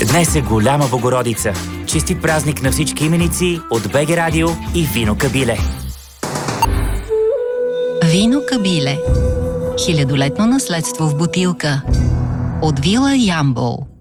Днес е голяма Богородица. Честит празник на всички именици от БГ Радио и Вино Кабиле. Вино Кабиле. Хилядолетно наследство в бутилка. От вила Ямбол.